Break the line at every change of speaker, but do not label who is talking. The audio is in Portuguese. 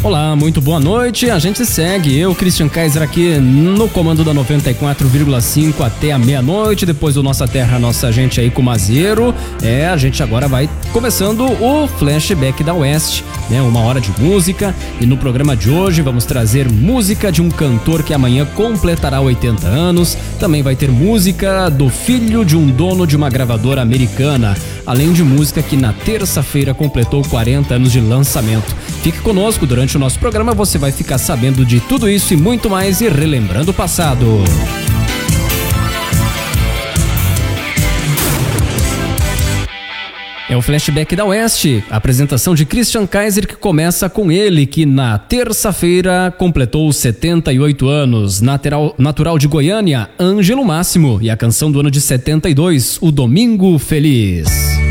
Olá, muito boa noite. A gente segue, eu, Christian Kaiser, aqui no comando da 94,5 até a meia-noite. Depois do Nossa Terra, nossa gente aí com o Mazeiro. A gente agora vai começando o Flashback da Oeste, né? 1 hora de música. E no programa de hoje vamos trazer música de um cantor que amanhã completará 80 anos. Também vai ter música do filho de um dono de uma gravadora americana. Além de música que na terça-feira completou 40 anos de lançamento. Fique conosco, durante o nosso programa você vai ficar sabendo de tudo isso e muito mais e relembrando o passado. É o Flashback da Oeste, a apresentação de Christian Kaiser, que começa com ele, que na terça-feira completou 78 anos, natural de Goiânia, Ângelo Máximo, e a canção do ano de 72, O Domingo Feliz.